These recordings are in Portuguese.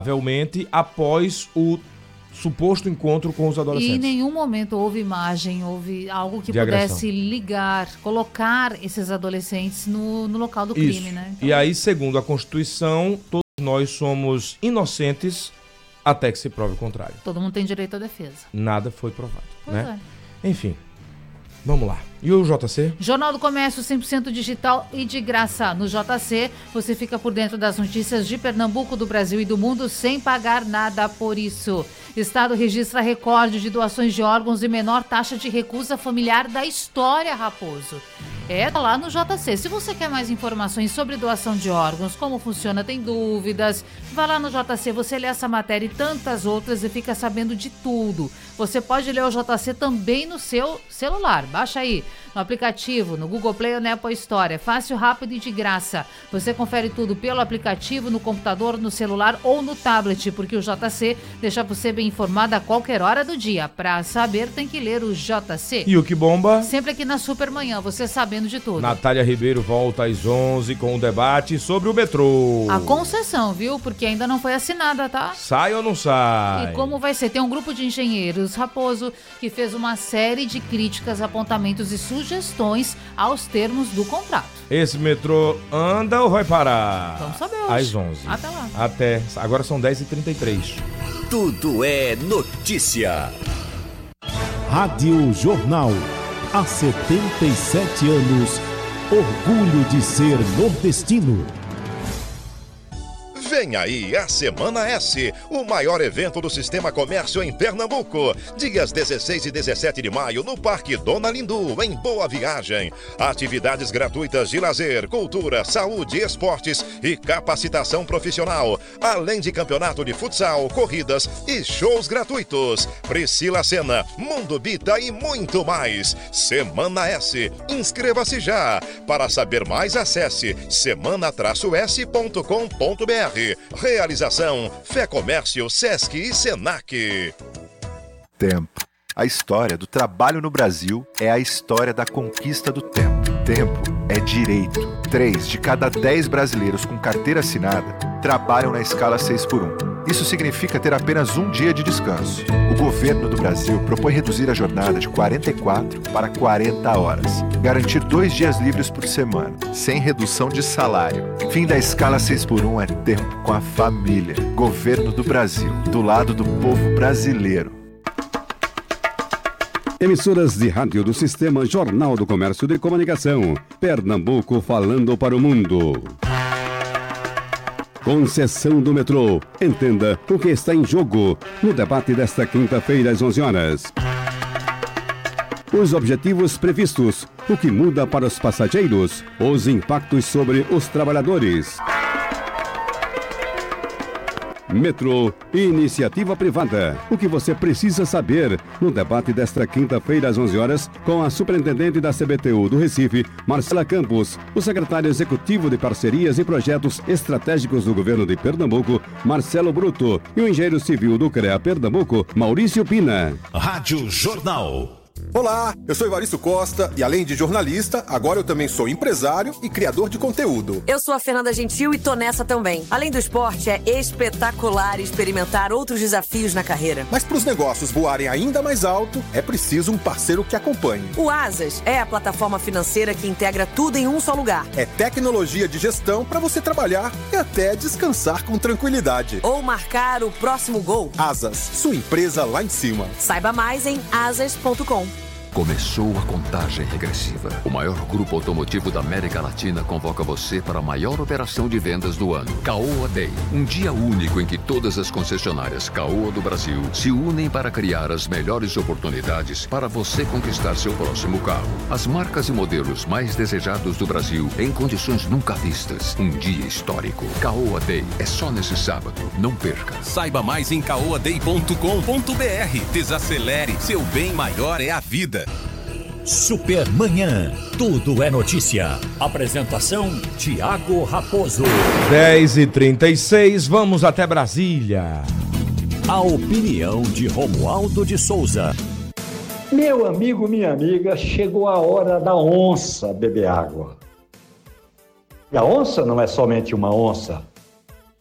provavelmente após o suposto encontro com os adolescentes. E em nenhum momento houve imagem, houve algo que de pudesse agressão. colocar esses adolescentes no local do crime, né? Então... E aí, segundo a Constituição, todos nós somos inocentes até que se prove o contrário. Todo mundo tem direito à defesa. Nada foi provado, Pois né? Enfim, vamos lá. E o JC? Jornal do Comércio 100% digital e de graça. No JC, você fica por dentro das notícias de Pernambuco, do Brasil e do mundo sem pagar nada por isso. Estado registra recorde de doações de órgãos e menor taxa de recusa familiar da história, Raposo. Tá lá no JC. Se você quer mais informações sobre doação de órgãos, como funciona, tem dúvidas, vai lá no JC, você lê essa matéria e tantas outras e fica sabendo de tudo. Você pode ler o JC também no seu celular. Baixa aí, no aplicativo, no Google Play ou na Apple Store. É fácil, rápido e de graça. Você confere tudo pelo aplicativo, no computador, no celular ou no tablet, porque o JC deixa você bem informado a qualquer hora do dia. Para saber, tem que ler o JC. E o que bomba? Sempre aqui na Supermanhã, você sabendo de tudo. Natália Ribeiro volta às 11 com o debate sobre o metrô. A concessão, viu? Porque ainda não foi assinada, tá? Sai ou não sai? E como vai ser? Tem um grupo de engenheiros, Raposo, que fez uma série de críticas, apontamentos e sugestões aos termos do contrato. Esse metrô anda ou vai parar? Vamos saber hoje. Às 11. Até lá. Até. Agora são 10h33. Tudo é notícia. Rádio Jornal. Há 77 anos, orgulho de ser nordestino. Vem aí a Semana S, o maior evento do Sistema Comércio em Pernambuco. Dias 16 e 17 de maio no Parque Dona Lindu, em Boa Viagem. Atividades gratuitas de lazer, cultura, saúde, esportes e capacitação profissional. Além de campeonato de futsal, corridas e shows gratuitos. Priscila Sena, Mundo Bita e muito mais. Semana S. Inscreva-se já. Para saber mais, acesse semana-s.com.br. Realização Fé Comércio, Sesc e Senac. Tempo. A história do trabalho no Brasil é a história da conquista do tempo. Tempo é direito. 3 de cada 10 brasileiros com carteira assinada trabalham na escala 6x1. Isso significa ter apenas um dia de descanso. O governo do Brasil propõe reduzir a jornada de 44 para 40 horas. Garantir 2 dias livres por semana, sem redução de salário. Fim da escala 6x1 é tempo com a família. Governo do Brasil, do lado do povo brasileiro. Emissoras de rádio do Sistema Jornal do Comércio de Comunicação. Pernambuco falando para o mundo. Concessão do metrô. Entenda o que está em jogo no debate desta quinta-feira às 11 horas. Os objetivos previstos, o que muda para os passageiros, os impactos sobre os trabalhadores. Metrô, iniciativa privada. O que você precisa saber no debate desta quinta-feira às 11 horas com a superintendente da CBTU do Recife, Marcela Campos, o secretário executivo de Parcerias e Projetos Estratégicos do Governo de Pernambuco, Marcelo Bruto, e o engenheiro civil do CREA Pernambuco, Maurício Pina. Rádio Jornal. Olá, eu sou Evaristo Costa e além de jornalista, agora eu também sou empresário e criador de conteúdo. Eu sou a Fernanda Gentil e tô nessa também. Além do esporte, é espetacular experimentar outros desafios na carreira. Mas para os negócios voarem ainda mais alto, é preciso um parceiro que acompanhe. O Asas é a plataforma financeira que integra tudo em um só lugar. É tecnologia de gestão para você trabalhar e até descansar com tranquilidade. Ou marcar o próximo gol. Asas, sua empresa lá em cima. Saiba mais em asas.com. Começou a contagem regressiva. O maior grupo automotivo da América Latina convoca você para a maior operação de vendas do ano. Caoa Day. Um dia único em que todas as concessionárias Caoa do Brasil se unem para criar as melhores oportunidades para você conquistar seu próximo carro. As marcas e modelos mais desejados do Brasil em condições nunca vistas. Um dia histórico. Caoa Day. É só nesse sábado. Não perca. Saiba mais em caoaday.com.br. Desacelere. Seu bem maior é a vida. Supermanhã, tudo é notícia. Apresentação, Tiago Raposo. 10h36, vamos até Brasília. A opinião de Romualdo de Souza. Meu amigo, minha amiga, chegou a hora da onça beber água. E a onça não é somente uma onça.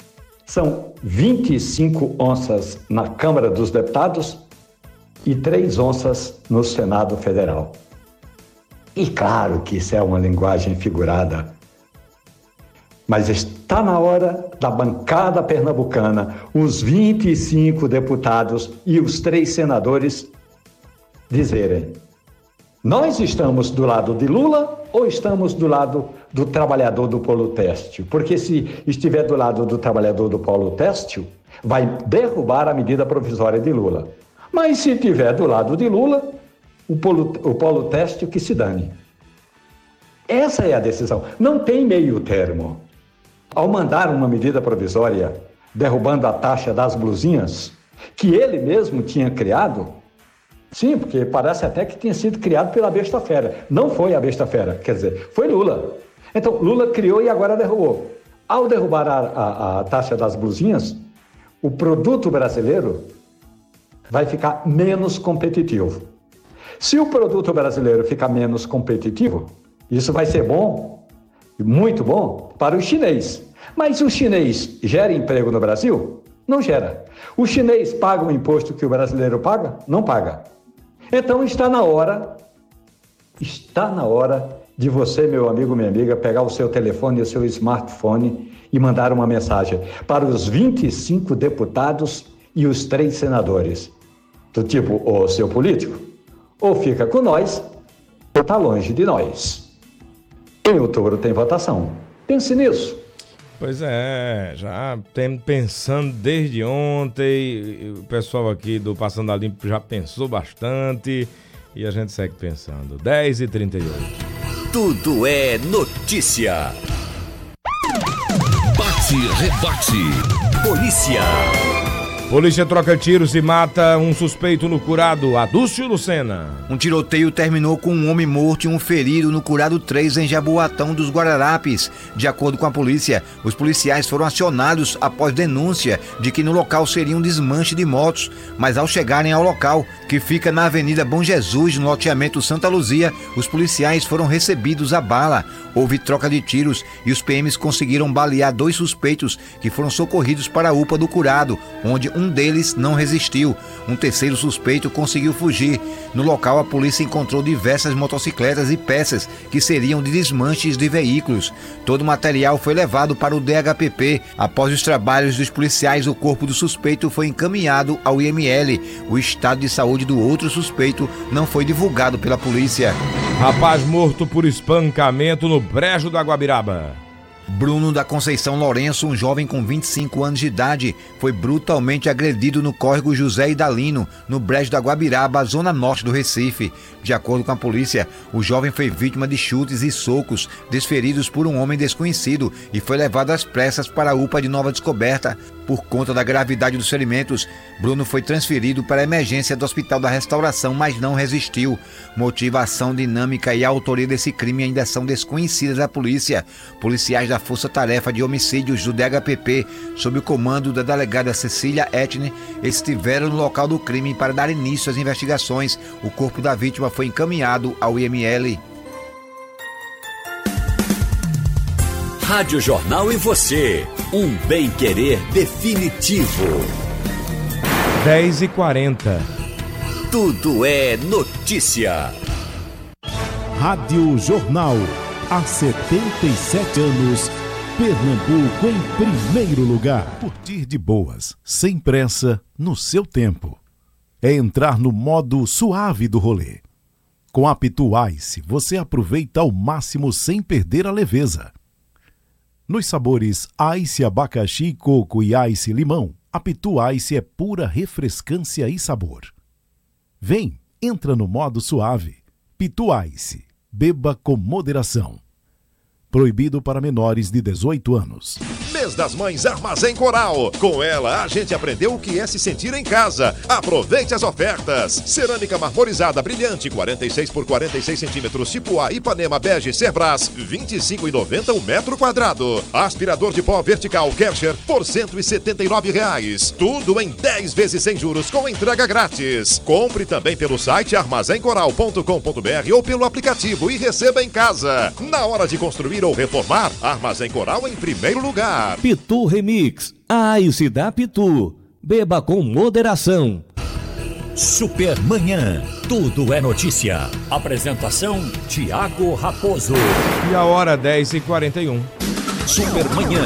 São 25 onças na Câmara dos Deputados e 3 onças no Senado Federal. E claro que isso é uma linguagem figurada, mas está na hora da bancada pernambucana, os 25 deputados e os 3 senadores dizerem: nós estamos do lado de Lula ou estamos do lado do trabalhador do polo têxtil? Porque se estiver do lado do trabalhador do polo têxtil, vai derrubar a medida provisória de Lula. Mas se estiver do lado de Lula, o polo têxtil que se dane. Essa é a decisão. Não tem meio termo. Ao mandar uma medida provisória derrubando a taxa das blusinhas, que ele mesmo tinha criado, sim, porque parece até que tinha sido criado pela besta fera. Não foi a besta fera, quer dizer, foi Lula. Então, Lula criou e agora derrubou. Ao derrubar a taxa das blusinhas, o produto brasileiro vai ficar menos competitivo. Se o produto brasileiro ficar menos competitivo, isso vai ser bom, muito bom, para o chinês. Mas o chinês gera emprego no Brasil? Não gera. O chinês paga o imposto que o brasileiro paga? Não paga. Então está na hora de você, meu amigo, minha amiga, pegar o seu telefone e o seu smartphone e mandar uma mensagem para os 25 deputados e os 3 senadores. Do tipo, ô seu político, ou fica com nós, ou está longe de nós. Em outubro tem votação. Pense nisso. Pois é, já estamos pensando desde ontem, o pessoal aqui do Passando a Limpo já pensou bastante e a gente segue pensando. 10h38. Tudo é notícia. Bate, rebate. Polícia. Polícia troca tiros e mata um suspeito no Curado. Adúcio Lucena. Um tiroteio terminou com um homem morto e um ferido no Curado 3, em Jaboatão dos Guararapes. De acordo com a polícia, os policiais foram acionados após denúncia de que no local seria um desmanche de motos. Mas ao chegarem ao local, que fica na Avenida Bom Jesus, no loteamento Santa Luzia, os policiais foram recebidos a bala. Houve troca de tiros e os PMs conseguiram balear 2 suspeitos que foram socorridos para a UPA do Curado, onde um deles não resistiu. Um terceiro suspeito conseguiu fugir. No local, a polícia encontrou diversas motocicletas e peças que seriam de desmanches de veículos. Todo o material foi levado para o DHPP. Após os trabalhos dos policiais, o corpo do suspeito foi encaminhado ao IML. O estado de saúde do outro suspeito não foi divulgado pela polícia. Rapaz morto por espancamento no Brejo da Guabiraba. Bruno da Conceição Lourenço, um jovem com 25 anos de idade, foi brutalmente agredido no córrego José Idalino, no Brejo da Guabiraba, zona norte do Recife. De acordo com a polícia, o jovem foi vítima de chutes e socos desferidos por um homem desconhecido e foi levado às pressas para a UPA de Nova Descoberta. Por conta da gravidade dos ferimentos, Bruno foi transferido para a emergência do Hospital da Restauração, mas não resistiu. Motivação, dinâmica e a autoria desse crime ainda são desconhecidas à polícia. Policiais da Força Tarefa de Homicídios do DHPP, sob o comando da delegada Cecília Etne, estiveram no local do crime para dar início às investigações. O corpo da vítima foi encaminhado ao IML. Rádio Jornal e você, um bem-querer definitivo. 10h40. Tudo é notícia. Rádio Jornal, há 77 anos, Pernambuco em primeiro lugar. Curtir de boas, sem pressa, no seu tempo. É entrar no modo suave do rolê. Com a Pitu Ice, você aproveita ao máximo sem perder a leveza. Nos sabores Ice abacaxi, coco e Ice limão, a Pitu Ice é pura refrescância e sabor. Vem, entra no modo suave. Pitu Ice, beba com moderação. Proibido para menores de 18 anos. Mês das Mães Armazém Coral. Com ela, a gente aprendeu o que é se sentir em casa. Aproveite as ofertas. Cerâmica marmorizada brilhante, 46 por 46 centímetros, tipo A, Ipanema Bege Cerbras, R$ 25,90 o metro quadrado. Aspirador de pó vertical Kärcher por R$ 179. Tudo em 10 vezes sem juros com entrega grátis. Compre também pelo site armazémcoral.com.br ou pelo aplicativo e receba em casa. Na hora de construir ou reformar, Armazém Coral em primeiro lugar. ar. Pitu Remix. Ice da Pitu. Beba com moderação. Supermanhã. Tudo é notícia. Apresentação: Tiago Raposo. E a hora 10h41. Supermanhã.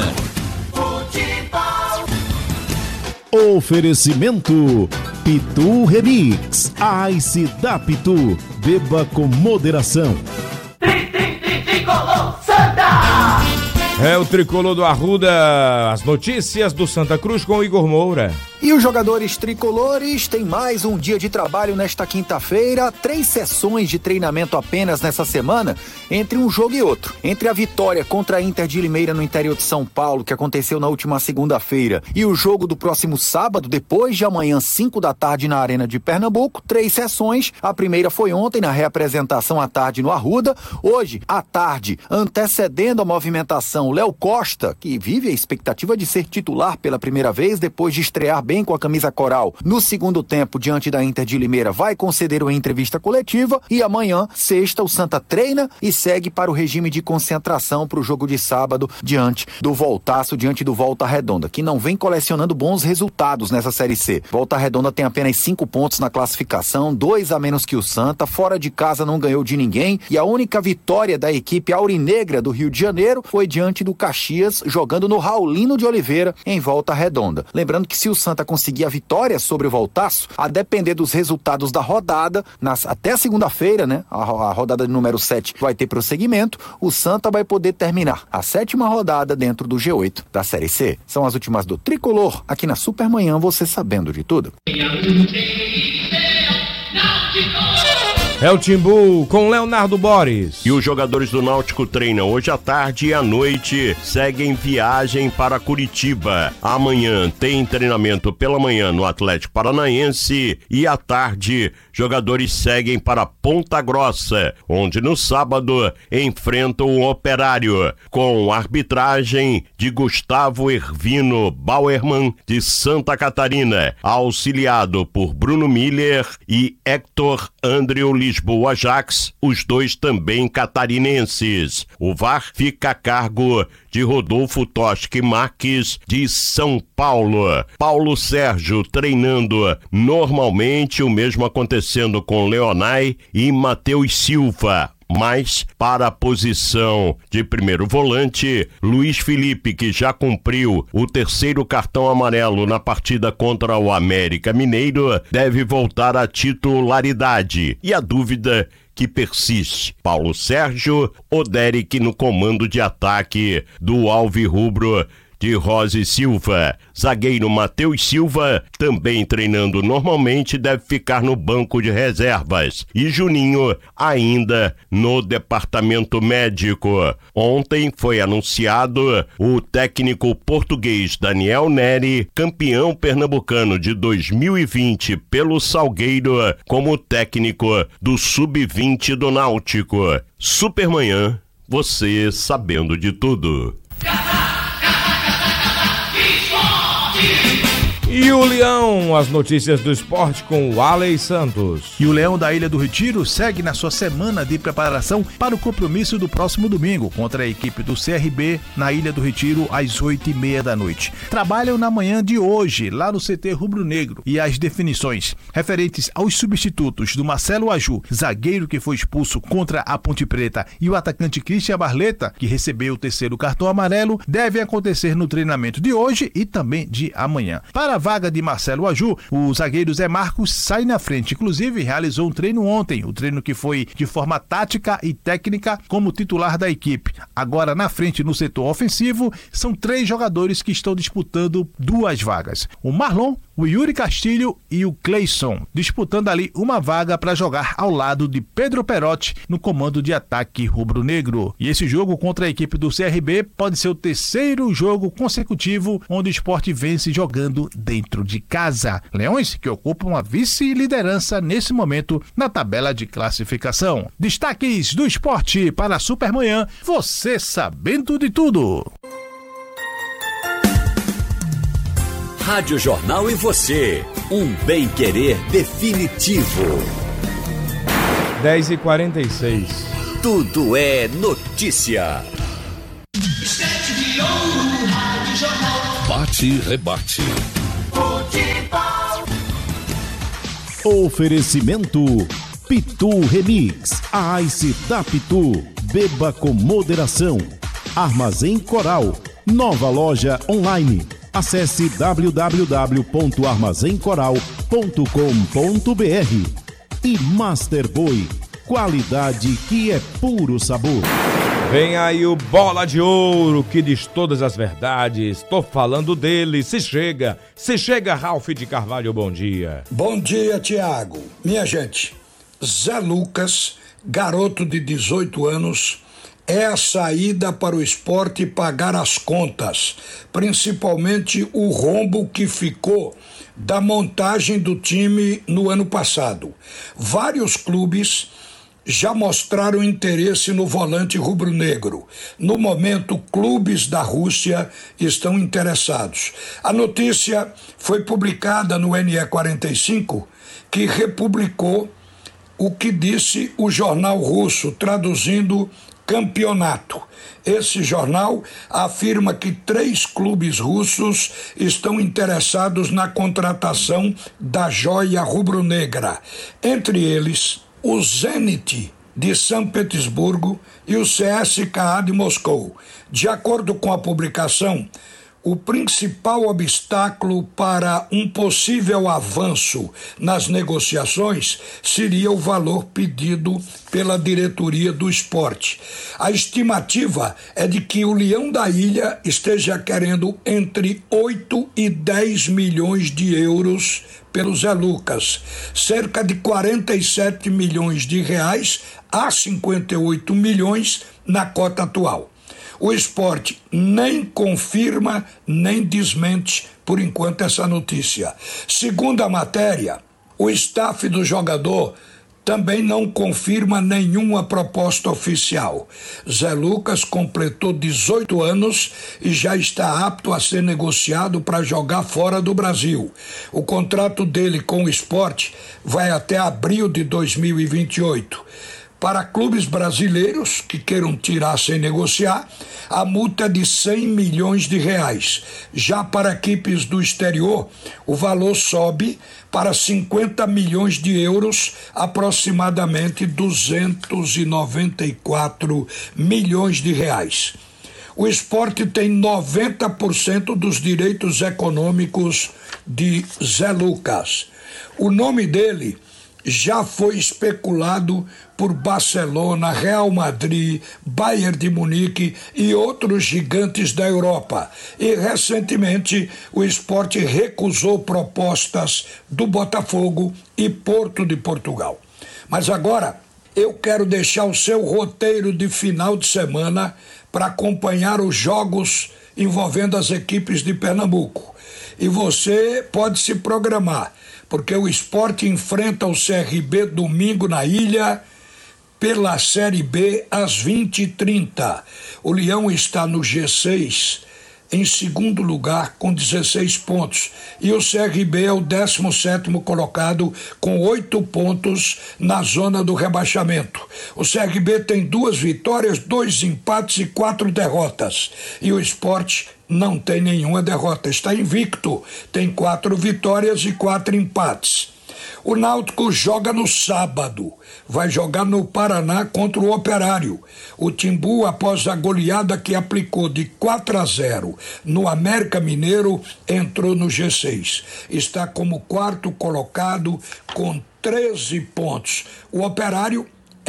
Oferecimento Pitu Remix. Ice da Pitu. Beba com moderação. Tricolor Santa! É o Tricolor do Arruda. As notícias do Santa Cruz com Igor Moura. E os jogadores tricolores têm mais um dia de trabalho nesta quinta-feira, 3 sessões de treinamento apenas nessa semana, entre um jogo e outro. Entre a vitória contra a Inter de Limeira no interior de São Paulo, que aconteceu na última segunda-feira, e o jogo do próximo sábado, depois de amanhã, 5 da tarde, na Arena de Pernambuco, 3 sessões. A primeira foi ontem, na reapresentação à tarde no Arruda. Hoje, à tarde, antecedendo a movimentação, Léo Costa, que vive a expectativa de ser titular pela primeira vez, depois de estrear bem com a camisa coral no segundo tempo diante da Inter de Limeira, vai conceder uma entrevista coletiva. E amanhã, sexta, o Santa treina e segue para o regime de concentração para o jogo de sábado diante do Voltaço, diante do Volta Redonda, que não vem colecionando bons resultados nessa Série C. Volta Redonda tem apenas 5 pontos na classificação, 2 a menos que o Santa, fora de casa não ganhou de ninguém, e a única vitória da equipe aurinegra do Rio de Janeiro foi diante do Caxias, jogando no Raulino de Oliveira, em Volta Redonda. Lembrando que se o Santa conseguir a vitória sobre o Voltaço, a depender dos resultados da rodada, até segunda-feira, né? A rodada de número 7 vai ter prosseguimento, o Santa vai poder terminar a 7ª rodada dentro do G8 da Série C. São as últimas do Tricolor, aqui na Supermanhã, você sabendo de tudo. É o Timbu com Leonardo Boris. E os jogadores do Náutico treinam hoje à tarde e à noite, seguem viagem para Curitiba. Amanhã tem treinamento pela manhã no Atlético Paranaense e à tarde jogadores seguem para Ponta Grossa, onde no sábado enfrentam o Operário, com arbitragem de Gustavo Hervino Bauerman de Santa Catarina, auxiliado por Bruno Miller e Hector Andreu Lisboa Ajax, os dois também catarinenses. O VAR fica a cargo de Rodolfo Toschi Marques, de São Paulo. Paulo Sérgio treinando normalmente, o mesmo acontecendo com Leonai e Matheus Silva. Mas, para a posição de primeiro volante, Luiz Felipe, que já cumpriu o 3º cartão amarelo na partida contra o América Mineiro, deve voltar à titularidade. E a dúvida que persiste: Paulo Sérgio ou Derek no comando de ataque do Alvirrubro de Rose Silva. Zagueiro Matheus Silva, também treinando normalmente, deve ficar no banco de reservas. E Juninho ainda no departamento médico. Ontem foi anunciado o técnico português Daniel Neri, campeão pernambucano de 2020 pelo Salgueiro, como técnico do Sub-20 do Náutico. Supermanhã, você sabendo de tudo. E o Leão, as notícias do esporte com o Aley Santos. E o Leão da Ilha do Retiro segue na sua semana de preparação para o compromisso do próximo domingo contra a equipe do CRB na Ilha do Retiro às 8h30 da noite. Trabalham na manhã de hoje lá no CT Rubro Negro, e as definições referentes aos substitutos do Marcelo Aju, zagueiro que foi expulso contra a Ponte Preta, e o atacante Christian Barleta, que recebeu o 3º cartão amarelo, devem acontecer no treinamento de hoje e também de amanhã. Para a vaga de Marcelo Aju, o zagueiro Zé Marcos sai na frente. Inclusive, realizou um treino ontem, o treino que foi de forma tática e técnica como titular da equipe. Agora, na frente, no setor ofensivo, são 3 jogadores que estão disputando 2 vagas. O Marlon, o Yuri Castilho e o Cleison, disputando ali uma vaga para jogar ao lado de Pedro Perotti no comando de ataque rubro-negro. E esse jogo contra a equipe do CRB pode ser o 3º jogo consecutivo onde o Sport vence jogando dentro de casa. Leões que ocupam a vice-liderança nesse momento na tabela de classificação. Destaques do esporte para a Supermanhã, você sabendo de tudo. Rádio Jornal e você, um bem-querer definitivo. 10h46. Tudo é notícia. Esquete de ouro, Rádio Bate, rebate. Oferecimento Pitu Remix, a Ice da Pitu. Beba com moderação. Armazém Coral, nova loja online. Acesse www.armazencoral.com.br. E Master Boy, qualidade que é puro sabor. Vem aí o Bola de Ouro, que diz todas as verdades. Tô falando dele. Se chega, Ralph de Carvalho, bom dia. Bom dia, Tiago. Minha gente, Zé Lucas, garoto de 18 anos, é a saída para o esporte pagar as contas, principalmente o rombo que ficou da montagem do time no ano passado. Vários clubes já mostraram interesse no volante rubro-negro. No momento, clubes da Rússia estão interessados. A notícia foi publicada no NE45, que republicou o que disse o jornal russo, traduzindo campeonato. Esse jornal afirma que 3 clubes russos estão interessados na contratação da joia rubro-negra. Entre eles, o Zenit de São Petersburgo e o CSKA de Moscou. De acordo com a publicação, o principal obstáculo para um possível avanço nas negociações seria o valor pedido pela diretoria do esporte. A estimativa é de que o Leão da Ilha esteja querendo entre 8 e 10 milhões de euros pelo Zé Lucas, cerca de 47 milhões de reais a 58 milhões na cota atual. O esporte nem confirma nem desmente, por enquanto, essa notícia. Segundo a matéria, o staff do jogador também não confirma nenhuma proposta oficial. Zé Lucas completou 18 anos e já está apto a ser negociado para jogar fora do Brasil. O contrato dele com o esporte vai até abril de 2028. Para clubes brasileiros que queiram tirar sem negociar, a multa é de 100 milhões de reais. Já para equipes do exterior, o valor sobe para 50 milhões de euros, aproximadamente 294 milhões de reais. O esporte tem 90% dos direitos econômicos de Zé Lucas. O nome dele já foi especulado por Barcelona, Real Madrid, Bayern de Munique e outros gigantes da Europa. E recentemente o esporte recusou propostas do Botafogo e Porto de Portugal. Mas agora eu quero deixar o seu roteiro de final de semana para acompanhar os jogos envolvendo as equipes de Pernambuco. E você pode se programar, porque o esporte enfrenta o CRB domingo na Ilha pela Série B às 20h30. O Leão está no G6 em segundo lugar com 16 pontos e o CRB é o 17º colocado com 8 pontos na zona do rebaixamento. O CRB tem 2 vitórias, 2 empates e 4 derrotas e o esporte não tem nenhuma derrota, está invicto, tem 4 vitórias e 4 empates. O Náutico joga no sábado, vai jogar no Paraná contra o Operário. O Timbu, após a goleada que aplicou de 4-0 no América Mineiro, entrou no G6. Está como 4º colocado com 13 pontos. O Operário é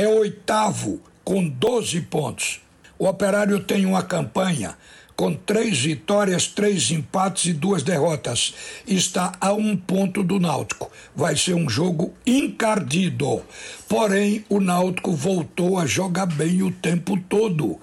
8º com 12 pontos. O Operário tem uma campanha com 3 vitórias, 3 empates e 2 derrotas. Está a 1 ponto do Náutico. Vai ser um jogo encardido. Porém, o Náutico voltou a jogar bem o tempo todo.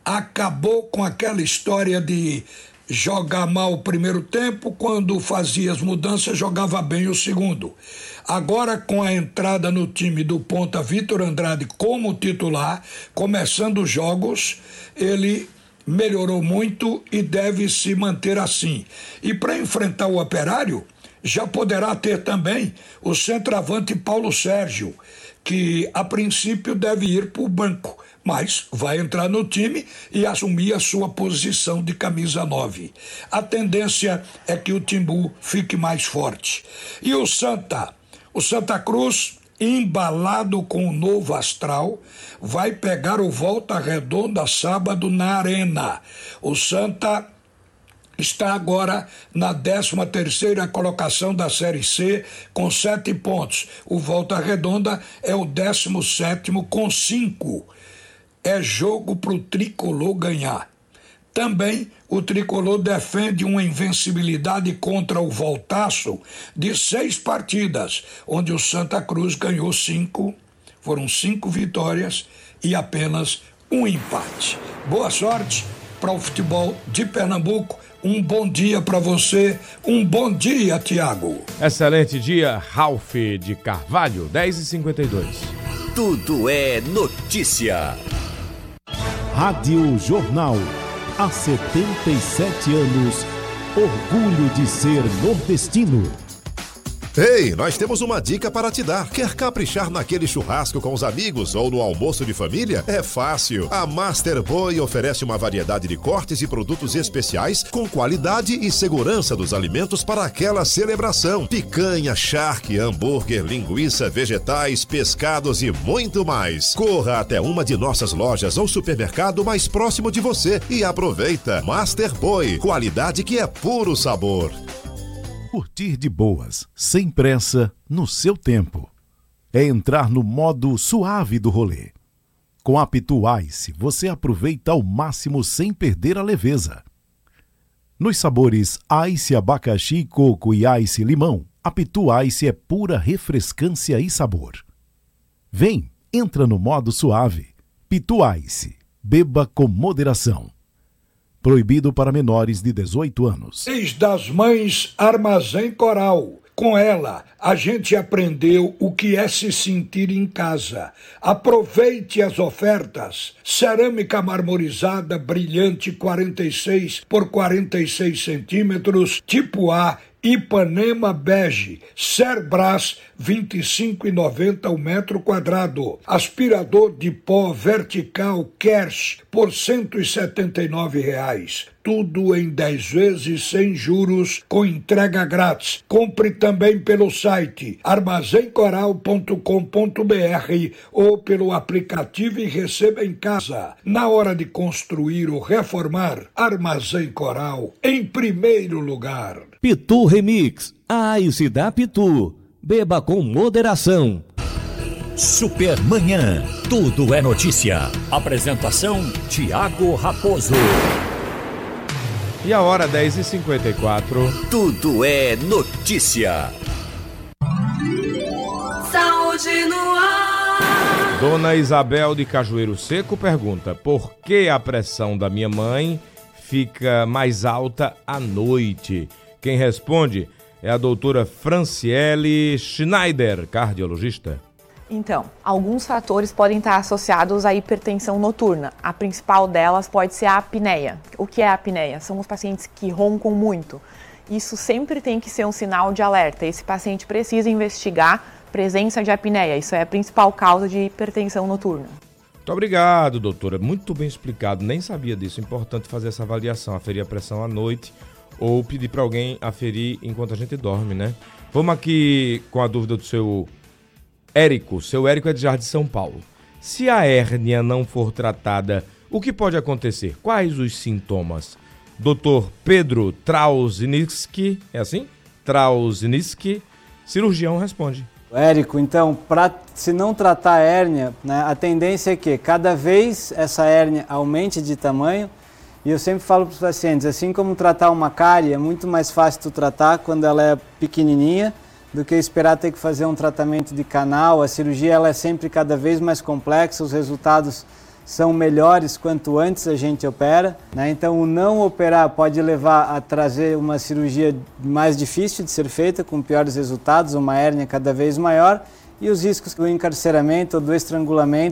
Acabou com aquela história de jogar mal o primeiro tempo, quando fazia as mudanças, jogava bem o segundo. Agora, com a entrada no time do ponta Vitor Andrade como titular, começando os jogos, ele melhorou muito e deve se manter assim. E para enfrentar o Operário, já poderá ter também o centroavante Paulo Sérgio, que a princípio deve ir para o banco, mas vai entrar no time e assumir a sua posição de camisa 9. A tendência é que o Timbu fique mais forte. E o Santa Cruz, embalado com o novo astral, vai pegar o Volta Redonda sábado na Arena. O Santa está agora na 13ª colocação da Série C com 7 pontos. O Volta Redonda é o 17º com 5. É jogo para o Tricolor ganhar. Também o Tricolor defende uma invencibilidade contra o Voltaço de 6 partidas, onde o Santa Cruz ganhou 5, foram 5 vitórias e apenas 1 empate. Boa sorte para o futebol de Pernambuco. Um bom dia para você, um bom dia, Tiago. Excelente dia, Ralph de Carvalho, 10h52. Tudo é notícia. Rádio Jornal, há 77 anos, orgulho de ser nordestino. Ei, nós temos uma dica para te dar. Quer caprichar naquele churrasco com os amigos ou no almoço de família? É fácil. A Master Boi oferece uma variedade de cortes e produtos especiais com qualidade e segurança dos alimentos para aquela celebração. Picanha, charque, hambúrguer, linguiça, vegetais, pescados e muito mais. Corra até uma de nossas lojas ou supermercado mais próximo de você e aproveita. Master Boi, qualidade que é puro sabor. Curtir de boas, sem pressa, no seu tempo. É entrar no modo suave do rolê. Com a Pitu Ice, você aproveita ao máximo sem perder a leveza. Nos sabores Ice abacaxi, coco e Ice limão, a Pitu Ice é pura refrescância e sabor. Vem, entra no modo suave. Pitu Ice, beba com moderação. Proibido para menores de 18 anos. Mês das Mães Armazém Coral. Com ela, a gente aprendeu o que é se sentir em casa. Aproveite as ofertas. Cerâmica marmorizada brilhante 46 por 46 centímetros, tipo A, Ipanema bege, Cerbras, R$ 25,90 o metro quadrado. Aspirador de pó vertical Kersh por R$ 179,00. Tudo em 10 vezes sem juros, com entrega grátis. Compre também pelo site armazencoral.com.br ou pelo aplicativo e receba em casa. Na hora de construir ou reformar, Armazém Coral em primeiro lugar. Pitu Remix, a Ice da Pitu. Beba com moderação. Supermanhã, tudo é notícia. Apresentação, Tiago Raposo. E a hora 10h54. Tudo é notícia. Saúde no ar. Dona Isabel de Cajueiro Seco pergunta: por que a pressão da minha mãe fica mais alta à noite? Quem responde é a doutora Franciele Schneider, cardiologista. Então, alguns fatores podem estar associados à hipertensão noturna. A principal delas pode ser a apneia. O que é a apneia? São os pacientes que roncam muito. Isso sempre tem que ser um sinal de alerta. Esse paciente precisa investigar presença de apneia. Isso é a principal causa de hipertensão noturna. Muito obrigado, doutora. Muito bem explicado. Nem sabia disso. É importante fazer essa avaliação, aferir a pressão à noite ou pedir para alguém aferir enquanto a gente dorme, né? Vamos aqui com a dúvida do seu Érico. Seu Érico é de Jardim de São Paulo. Se a hérnia não for tratada, o que pode acontecer? Quais os sintomas? Dr. Pedro Trausniski, é assim? Trausniski, cirurgião, responde. Érico, então, se não tratar a hérnia, né, a tendência é que cada vez essa hérnia aumente de tamanho. E eu sempre falo para os pacientes, assim como tratar uma cárie, é muito mais fácil tu tratar quando ela é pequenininha do que esperar ter que fazer um tratamento de canal. A cirurgia ela é sempre cada vez mais complexa, os resultados são melhores quanto antes a gente opera, né? Então o não operar pode levar a trazer uma cirurgia mais difícil de ser feita, com piores resultados, uma hérnia cada vez maior, e os riscos do encarceramento ou do estrangulamento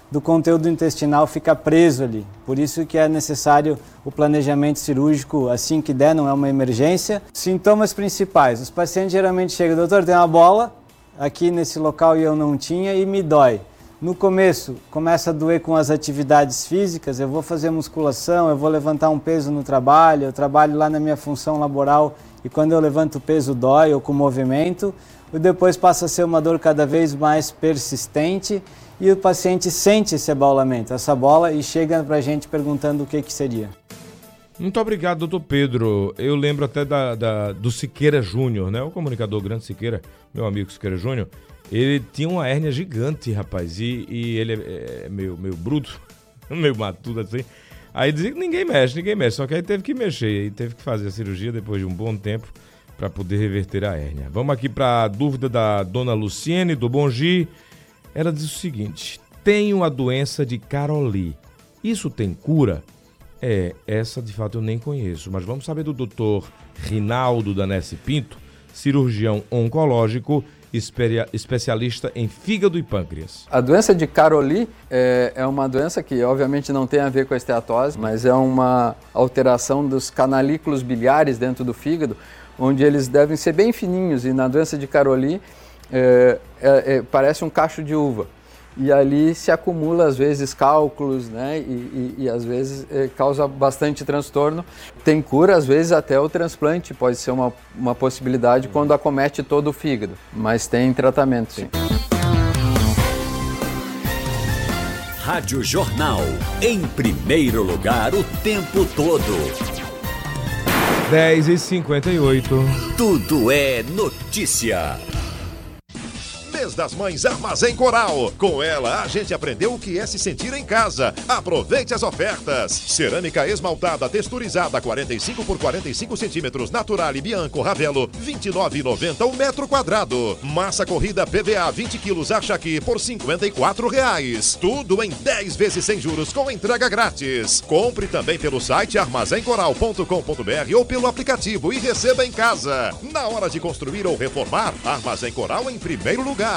do conteúdo intestinal fica preso ali. Por isso que é necessário o planejamento cirúrgico assim que der, não é uma emergência. Sintomas principais, os pacientes geralmente chegam, doutor, tem uma bola aqui nesse local e eu não tinha e me dói. No começo, começa a doer com as atividades físicas, eu vou fazer musculação, eu vou levantar um peso no trabalho, eu trabalho lá na minha função laboral e quando eu levanto o peso dói ou com movimento, e depois passa a ser uma dor cada vez mais persistente e o paciente sente esse abaulamento, essa bola, e chega pra gente perguntando o que seria. Muito obrigado, doutor Pedro. Eu lembro até do Siqueira Júnior, né? O comunicador Grande Siqueira, meu amigo Siqueira Júnior. Ele tinha uma hérnia gigante, rapaz, e ele é meio bruto, meio matuto assim. Aí dizia que ninguém mexe, só que aí teve que mexer, e teve que fazer a cirurgia depois de um bom tempo para poder reverter a hérnia. Vamos aqui para a dúvida da dona Luciene, do Bongi. Ela diz o seguinte: tenho a doença de Caroli, isso tem cura? Essa de fato eu nem conheço, mas vamos saber do doutor Rinaldo Danese Pinto, cirurgião oncológico, especialista em fígado e pâncreas. A doença de Caroli é uma doença que obviamente não tem a ver com a esteatose, mas é uma alteração dos canalículos biliares dentro do fígado, onde eles devem ser bem fininhos, e na doença de Caroli parece um cacho de uva. E ali se acumula às vezes cálculos, né? E às vezes causa bastante transtorno. Tem cura, às vezes até o transplante pode ser uma possibilidade quando acomete todo o fígado, mas tem tratamento, sim. Rádio Jornal, em primeiro lugar o tempo todo. 10h58. Tudo é notícia. Mês das Mães Armazém Coral. Com ela, a gente aprendeu o que é se sentir em casa. Aproveite as ofertas. Cerâmica esmaltada texturizada 45 por 45 centímetros, Naturale Bianco Ravelo, R$ 29,90 o metro quadrado. Massa corrida PVA 20 quilos Achaqui por R$ 54,00. Tudo em 10 vezes sem juros com entrega grátis. Compre também pelo site armazencoral.com.br ou pelo aplicativo e receba em casa. Na hora de construir ou reformar, Armazém Coral em primeiro lugar.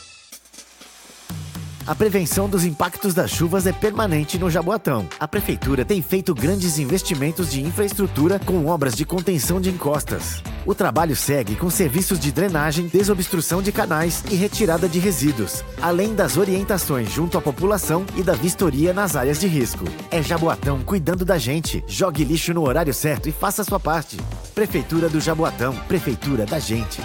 A prevenção dos impactos das chuvas é permanente no Jaboatão. A Prefeitura tem feito grandes investimentos de infraestrutura com obras de contenção de encostas. O trabalho segue com serviços de drenagem, desobstrução de canais e retirada de resíduos, além das orientações junto à população e da vistoria nas áreas de risco. É Jaboatão cuidando da gente. Jogue lixo no horário certo e faça a sua parte. Prefeitura do Jaboatão, Prefeitura da gente.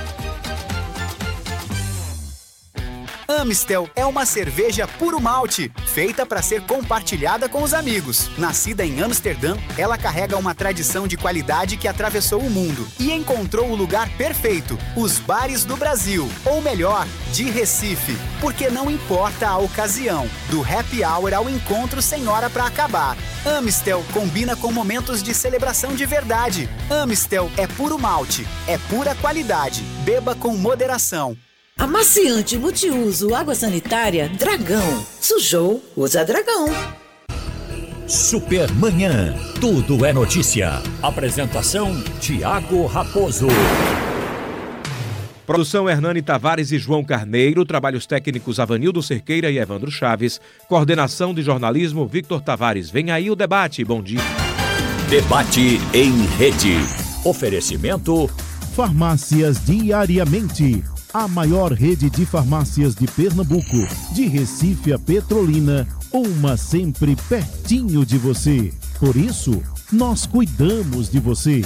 Amistel é uma cerveja puro malte, feita para ser compartilhada com os amigos. Nascida em Amsterdã, ela carrega uma tradição de qualidade que atravessou o mundo e encontrou o lugar perfeito, os bares do Brasil, ou melhor, de Recife, porque não importa a ocasião, do happy hour ao encontro sem hora para acabar. Amistel combina com momentos de celebração de verdade. Amistel é puro malte, é pura qualidade. Beba com moderação. Amaciante multiuso água sanitária Dragão. Sujou, usa Dragão. Supermanhã. Tudo é notícia. Apresentação Tiago Raposo. Produção Hernani Tavares e João Carneiro. Trabalhos técnicos Avanildo Cerqueira e Evandro Chaves. Coordenação de jornalismo Victor Tavares. Vem aí o debate. Bom dia. Debate em rede. Oferecimento Farmácias Diariamente. A maior rede de farmácias de Pernambuco, de Recife a Petrolina, uma sempre pertinho de você. Por isso, nós cuidamos de você.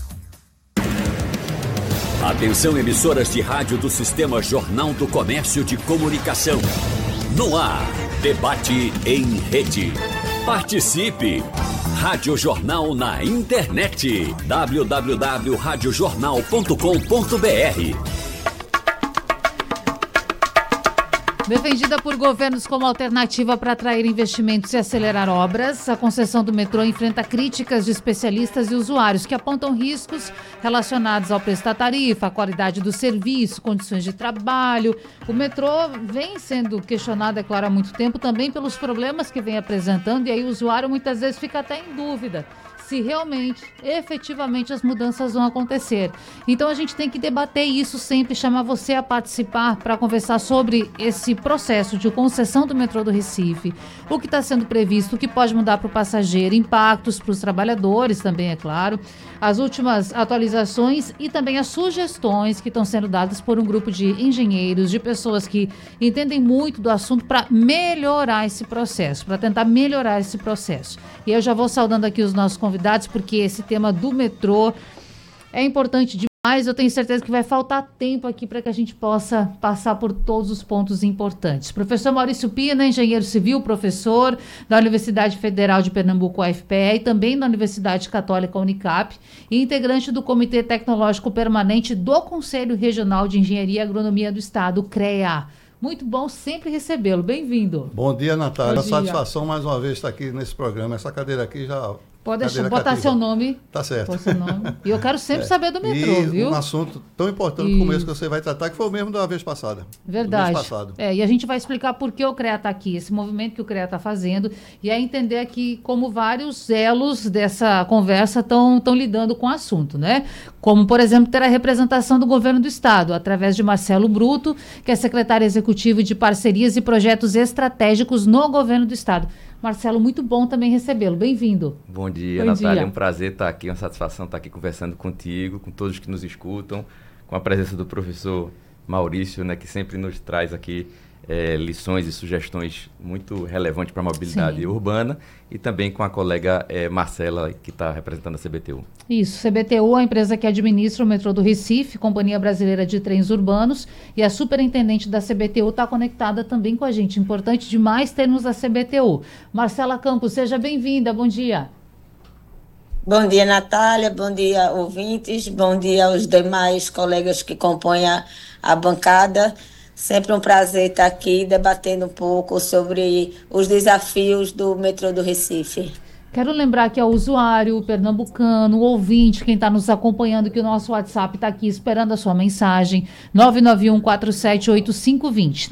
Atenção, emissoras de rádio do Sistema Jornal do Comércio de Comunicação. No ar, debate em rede. Participe! Rádio Jornal na internet. www.radiojornal.com.br. Defendida por governos como alternativa para atrair investimentos e acelerar obras, a concessão do metrô enfrenta críticas de especialistas e usuários que apontam riscos relacionados ao preço da tarifa, a qualidade do serviço, condições de trabalho. O metrô vem sendo questionado, é claro, há muito tempo, também pelos problemas que vem apresentando, e aí o usuário muitas vezes fica até em dúvida se realmente, efetivamente, as mudanças vão acontecer. Então a gente tem que debater isso sempre, chamar você a participar para conversar sobre esse processo de concessão do metrô do Recife, o que está sendo previsto, o que pode mudar para o passageiro, impactos para os trabalhadores também, é claro, as últimas atualizações e também as sugestões que estão sendo dadas por um grupo de engenheiros, de pessoas que entendem muito do assunto para melhorar esse processo, para tentar melhorar esse processo. E eu já vou saudando aqui os nossos convidados, porque esse tema do metrô é importante demais. Eu tenho certeza que vai faltar tempo aqui para que a gente possa passar por todos os pontos importantes. Professor Maurício Pina, engenheiro civil, professor da Universidade Federal de Pernambuco, UFPE, e também da Universidade Católica Unicap, e integrante do Comitê Tecnológico Permanente do Conselho Regional de Engenharia e Agronomia do Estado, CREA. Muito bom sempre recebê-lo. Bem-vindo. Bom dia, Natália. Bom dia. Satisfação mais uma vez estar aqui nesse programa. Essa cadeira aqui já... Pode deixar, botar seu nome. Tá certo. Seu nome. E eu quero sempre saber do metrô, viu? Um assunto tão importante como esse que você vai tratar, que foi o mesmo da vez passada. Verdade. Do mês passado. E a gente vai explicar por que o CREA está aqui, esse movimento que o CREA está fazendo, e é entender aqui como vários elos dessa conversa estão lidando com o assunto, né? Como, por exemplo, ter a representação do governo do Estado, através de Marcelo Bruto, que é secretário executivo de Parcerias e Projetos Estratégicos no governo do Estado. Marcelo, muito bom também recebê-lo. Bem-vindo. Bom dia, Natália. É um prazer estar aqui, uma satisfação estar aqui conversando contigo, com todos que nos escutam, com a presença do professor Maurício, né, que sempre nos traz aqui lições e sugestões muito relevantes para a mobilidade urbana, e também com a colega Marcela, que está representando a CBTU. Isso, CBTU, a empresa que administra o metrô do Recife, Companhia Brasileira de Trens Urbanos, e a superintendente da CBTU está conectada também com a gente. Importante demais termos a CBTU. Marcela Campos, seja bem-vinda, bom dia. Bom dia, Natália, bom dia, ouvintes, bom dia aos demais colegas que compõem a bancada. Sempre um prazer estar aqui debatendo um pouco sobre os desafios do metrô do Recife. Quero lembrar que é o usuário, o pernambucano, o ouvinte, quem está nos acompanhando, que o nosso WhatsApp está aqui esperando a sua mensagem, 991478520,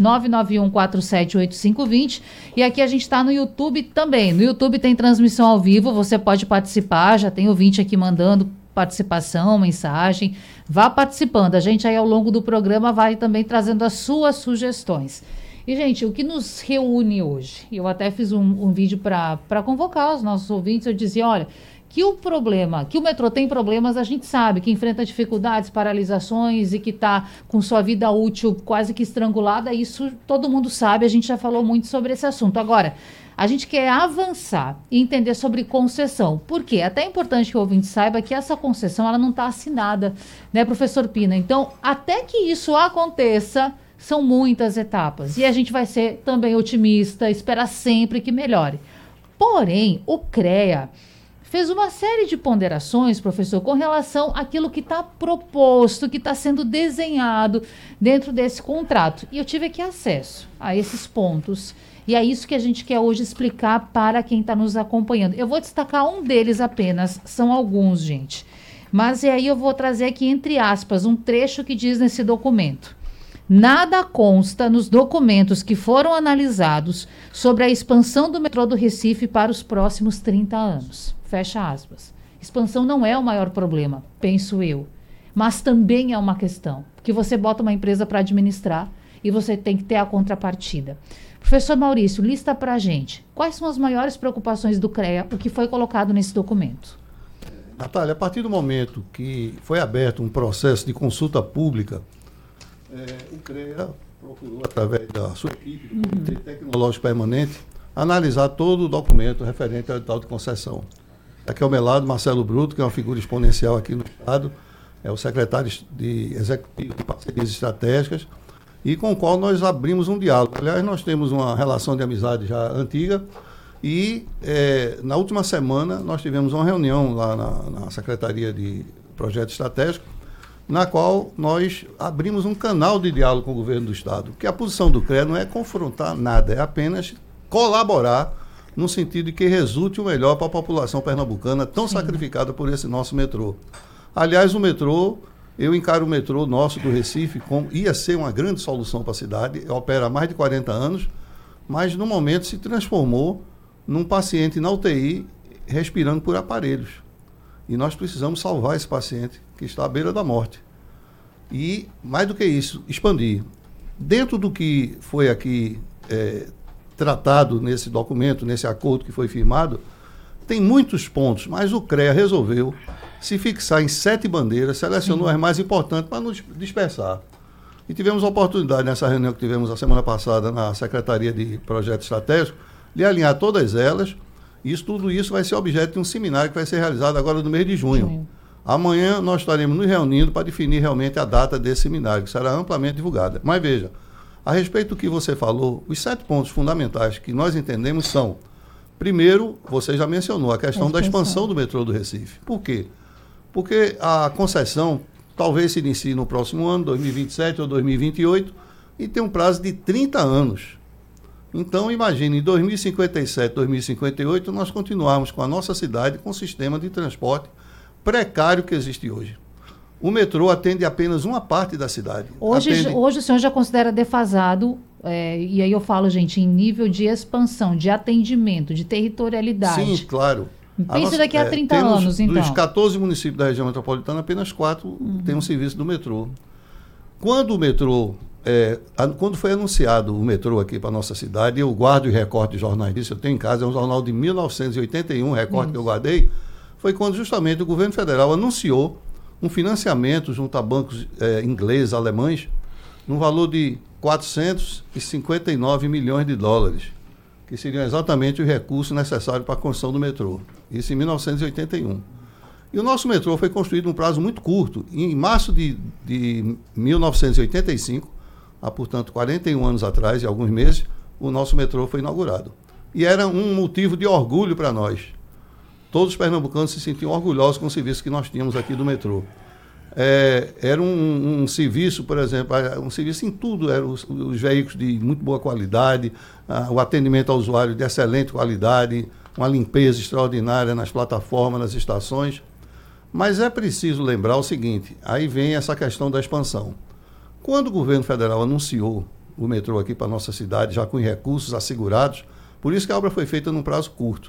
991478520, e aqui a gente está no YouTube também. No YouTube tem transmissão ao vivo, você pode participar, já tem ouvinte aqui mandando participação, mensagem, vá participando. A gente aí ao longo do programa vai também trazendo as suas sugestões. E, gente, o que nos reúne hoje? Eu até fiz um vídeo para convocar os nossos ouvintes. Eu dizia, olha, que o metrô tem problemas, a gente sabe, que enfrenta dificuldades, paralisações e que está com sua vida útil quase que estrangulada. Isso todo mundo sabe, a gente já falou muito sobre esse assunto. Agora, a gente quer avançar e entender sobre concessão. Por quê? Até é importante que o ouvinte saiba que essa concessão ela não está assinada, né, professor Pina? Então, até que isso aconteça, são muitas etapas. E a gente vai ser também otimista, esperar sempre que melhore. Porém, o CREA fez uma série de ponderações, professor, com relação àquilo que está proposto, que está sendo desenhado dentro desse contrato. E eu tive aqui acesso a esses pontos. E é isso que a gente quer hoje explicar para quem está nos acompanhando. Eu vou destacar um deles apenas, são alguns, gente. Mas e aí eu vou trazer aqui, entre aspas, um trecho que diz nesse documento. Nada consta nos documentos que foram analisados sobre a expansão do metrô do Recife para os próximos 30 anos. Fecha aspas. Expansão não é o maior problema, penso eu. Mas também é uma questão, porque você bota uma empresa para administrar e você tem que ter a contrapartida. Professor Maurício, lista para a gente. Quais são as maiores preocupações do CREA, o que foi colocado nesse documento? Natália, a partir do momento que foi aberto um processo de consulta pública, o CREA procurou, através da sua equipe, do Comitê Tecnológico Permanente, analisar todo o documento referente ao edital de concessão. Aqui ao meu lado, Marcelo Bruto, que é uma figura exponencial aqui no Estado, é o secretário de Executivo de Parcerias Estratégicas, e com o qual nós abrimos um diálogo. Aliás, nós temos uma relação de amizade já antiga e na última semana nós tivemos uma reunião lá na Secretaria de Projeto Estratégico, na qual nós abrimos um canal de diálogo com o governo do Estado, porque a posição do CREA não é confrontar nada, é apenas colaborar no sentido de que resulte o melhor para a população pernambucana tão sacrificada por esse nosso metrô. Aliás, o metrô... Eu encaro o metrô nosso do Recife como ia ser uma grande solução para a cidade, opera há mais de 40 anos, mas no momento se transformou num paciente na UTI respirando por aparelhos. E nós precisamos salvar esse paciente que está à beira da morte. E, mais do que isso, expandir. Dentro do que foi aqui tratado nesse documento, nesse acordo que foi firmado, tem muitos pontos, mas o CREA resolveu se fixar em 7 bandeiras, selecionou as mais importantes para não dispersar. E tivemos a oportunidade, nessa reunião que tivemos a semana passada na Secretaria de Projeto Estratégico, de alinhar todas elas. Tudo isso vai ser objeto de um seminário que vai ser realizado agora no mês de junho. Amanhã nós estaremos nos reunindo para definir realmente a data desse seminário, que será amplamente divulgada. Mas veja, a respeito do que você falou, os 7 pontos fundamentais que nós entendemos são: primeiro, você já mencionou a questão da expansão do metrô do Recife. Por quê? Porque a concessão talvez se inicie no próximo ano, 2027 ou 2028, e tem um prazo de 30 anos. Então, imagine, em 2057, 2058, nós continuarmos com a nossa cidade com o sistema de transporte precário que existe hoje. O metrô atende apenas uma parte da cidade. Hoje o senhor já considera defasado, e aí eu falo, gente, em nível de expansão, de atendimento, de territorialidade. Sim, claro. Pense daqui a 30 anos, então. Dos 14 municípios da região metropolitana, apenas 4 têm um serviço do metrô. Quando o metrô, quando foi anunciado o metrô aqui para a nossa cidade, eu guardo os recortes de jornais disso, eu tenho em casa, é um jornal de 1981, recorte que eu guardei, foi quando justamente o governo federal anunciou um financiamento junto a bancos ingleses, alemães, no valor de 459 milhões de dólares, que seriam exatamente os recursos necessários para a construção do metrô. Isso em 1981. E o nosso metrô foi construído num prazo muito curto. Em março de 1985, há, portanto, 41 anos atrás e alguns meses, o nosso metrô foi inaugurado. E era um motivo de orgulho para nós. Todos os pernambucanos se sentiam orgulhosos com o serviço que nós tínhamos aqui do metrô. Era um serviço, por exemplo, um serviço em tudo, eram os veículos de muito boa qualidade, o atendimento ao usuário de excelente qualidade, uma limpeza extraordinária nas plataformas, nas estações. Mas é preciso lembrar o seguinte, aí vem essa questão da expansão. Quando o governo federal anunciou o metrô aqui para a nossa cidade, já com recursos assegurados, por isso que a obra foi feita num prazo curto,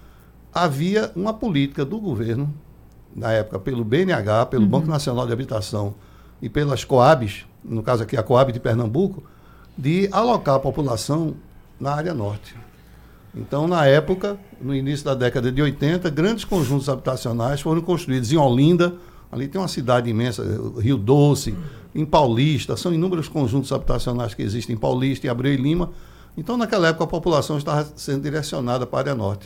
havia uma política do governo, na época pelo BNH, pelo Banco Nacional de Habitação e pelas Coabs, no caso aqui a Coab de Pernambuco, de alocar a população na área norte. Então, na época, no início da década de 80, grandes conjuntos habitacionais foram construídos em Olinda, ali tem uma cidade imensa, Rio Doce, em Paulista, são inúmeros conjuntos habitacionais que existem em Paulista, em Abreu e Lima. Então, naquela época, a população estava sendo direcionada para a área norte.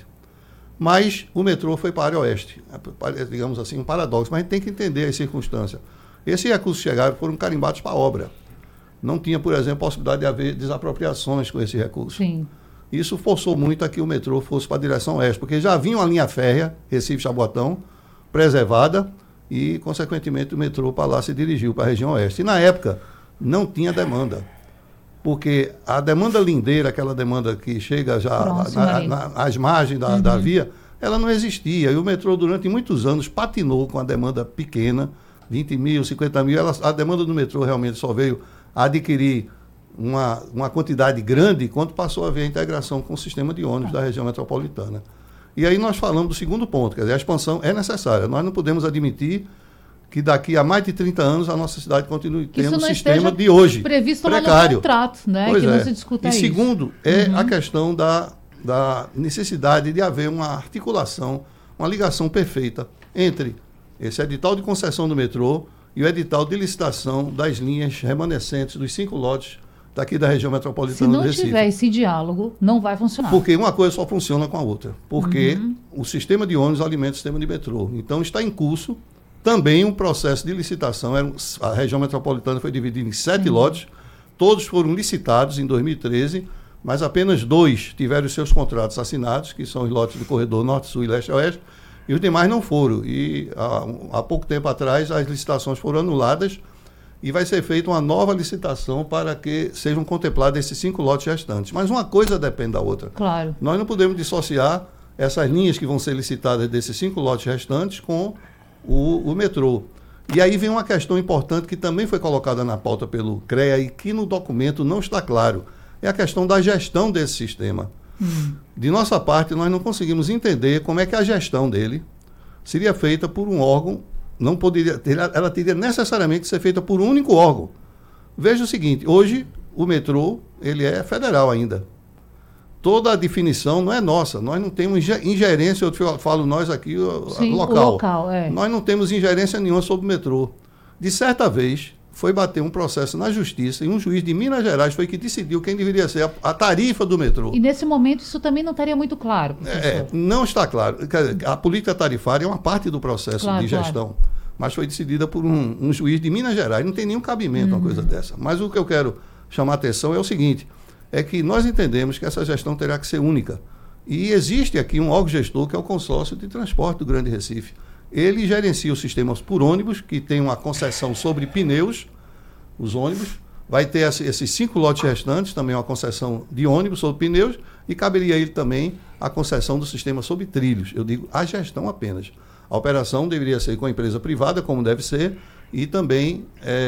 Mas o metrô foi para a área oeste, digamos assim, um paradoxo, mas a gente tem que entender as circunstâncias. Esses recursos chegaram, foram carimbados para a obra. Não tinha, por exemplo, possibilidade de haver desapropriações com esse recurso. Sim. Isso forçou muito a que o metrô fosse para a direção oeste, porque já vinha uma linha férrea, Recife-Jaboatão, preservada, e, consequentemente, o metrô para lá se dirigiu para a região oeste. E, na época, não tinha demanda, porque a demanda lindeira, aquela demanda que chega já às margens da via, ela não existia. E o metrô, durante muitos anos, patinou com a demanda pequena, 20 mil, 50 mil. A demanda do metrô realmente só veio a adquirir uma quantidade grande quando passou a haver a integração com o sistema de ônibus da região metropolitana. E aí nós falamos do segundo ponto, quer dizer, a expansão é necessária. Nós não podemos admitir que daqui a mais de 30 anos a nossa cidade continue tendo o sistema de hoje previsto precário. No contrato, né? Pois que não se discuta isso. E segundo, a questão da necessidade de haver uma articulação, uma ligação perfeita entre esse edital de concessão do metrô e o edital de licitação das linhas remanescentes dos 5 lotes daqui da região metropolitana do Recife. Se não tiver esse diálogo, não vai funcionar. Porque uma coisa só funciona com a outra. Porque o sistema de ônibus alimenta o sistema de metrô. Então está em curso também um processo de licitação. A região metropolitana foi dividida em 7 lotes. Todos foram licitados em 2013, mas apenas 2 tiveram os seus contratos assinados, que são os lotes do corredor Norte-Sul e Leste-Oeste, e os demais não foram. E há pouco tempo atrás as licitações foram anuladas e vai ser feita uma nova licitação para que sejam contemplados esses 5 lotes restantes. Mas uma coisa depende da outra. Claro. Nós não podemos dissociar essas linhas que vão ser licitadas desses 5 lotes restantes com o metrô. E aí vem uma questão importante que também foi colocada na pauta pelo CREA e que no documento não está claro. É a questão da gestão desse sistema. De nossa parte, nós não conseguimos entender como é que a gestão dele seria feita por um órgão, não poderia, ela teria necessariamente que ser feita por um único órgão. Veja o seguinte, hoje o metrô, ele é federal ainda. Toda a definição não é nossa, nós não temos ingerência, eu falo nós aqui, Sim, local. O local, Nós não temos ingerência nenhuma sobre o metrô. De certa vez, foi bater um processo na justiça e um juiz de Minas Gerais foi que decidiu quem deveria ser a tarifa do metrô. E nesse momento isso também não estaria muito claro, professor. Não está claro. A política tarifária é uma parte do processo de gestão, mas foi decidida por um juiz de Minas Gerais. Não tem nenhum cabimento uma coisa dessa. Mas o que eu quero chamar a atenção é o seguinte, é que nós entendemos que essa gestão terá que ser única. E existe aqui um órgão gestor que é o Consórcio de Transporte do Grande Recife. Ele gerencia os sistemas por ônibus, que tem uma concessão sobre pneus, os ônibus. Vai ter esses 5 lotes restantes, também uma concessão de ônibus sobre pneus, e caberia a ele também a concessão do sistema sobre trilhos. Eu digo a gestão apenas. A operação deveria ser com a empresa privada, como deve ser, e também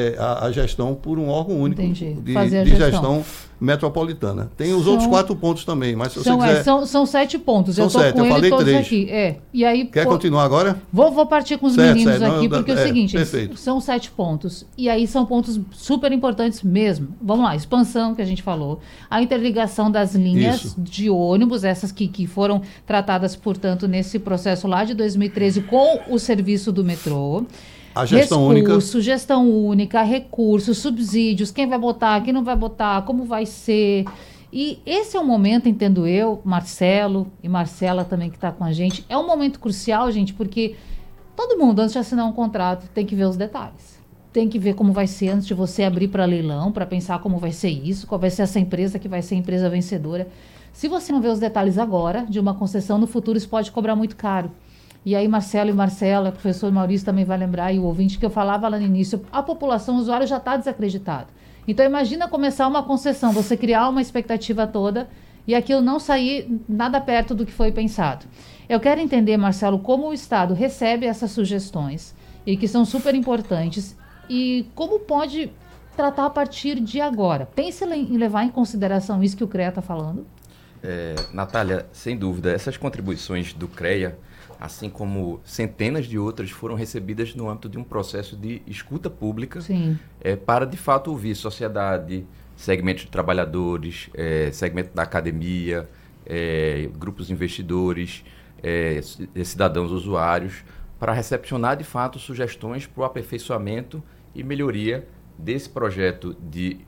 a gestão por um órgão único de gestão metropolitana. Tem os outros 4 pontos também, mas se você quiser... São 7 pontos, são eu estou com ele todos 3. aqui. E aí, quer continuar agora? Vou partir com os meninos aqui, porque é o seguinte, perfeito. São 7 pontos, e aí são pontos super importantes mesmo. Vamos lá, expansão que a gente falou, a interligação das linhas de ônibus, essas que foram tratadas, portanto, nesse processo lá de 2013 com o serviço do metrô. A gestão única. Gestão única, recursos, subsídios, quem vai botar, quem não vai botar, como vai ser. E esse é um momento, entendo eu, Marcelo e Marcela também que está com a gente, é um momento crucial, gente, porque todo mundo, antes de assinar um contrato, tem que ver os detalhes. Tem que ver como vai ser antes de você abrir para leilão, para pensar como vai ser isso, qual vai ser essa empresa que vai ser a empresa vencedora. Se você não vê os detalhes agora de uma concessão, no futuro isso pode cobrar muito caro. E aí, Marcelo e Marcela, o professor Maurício também vai lembrar, e o ouvinte que eu falava lá no início, a população, o usuário já está desacreditado. Então, imagina começar uma concessão, você criar uma expectativa toda e aquilo não sair nada perto do que foi pensado. Eu quero entender, Marcelo, como o Estado recebe essas sugestões, e que são super importantes, e como pode tratar a partir de agora. Pense em levar em consideração isso que o CREA está falando? Natália, sem dúvida, essas contribuições do CREA, assim como centenas de outras, foram recebidas no âmbito de um processo de escuta pública para, de fato, ouvir sociedade, segmentos de trabalhadores, segmento da academia, grupos de investidores, cidadãos usuários, para recepcionar, de fato, sugestões para o aperfeiçoamento e melhoria desse projeto de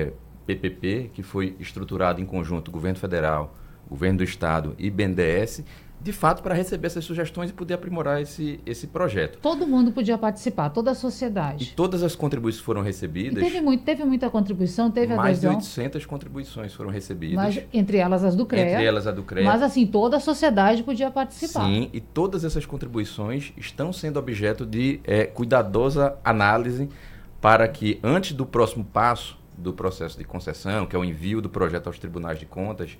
PPP, que foi estruturado em conjunto Governo Federal, Governo do Estado e BNDES, de fato, para receber essas sugestões e poder aprimorar esse projeto. Todo mundo podia participar, toda a sociedade. E todas as contribuições foram recebidas. E teve muita contribuição, teve mais adesão. Mais de 800 contribuições foram recebidas. Mas, entre elas as do CREA. Entre elas a do CREA. Mas, assim, toda a sociedade podia participar. Sim, e todas essas contribuições estão sendo objeto de cuidadosa análise para que, antes do próximo passo do processo de concessão, que é o envio do projeto aos tribunais de contas,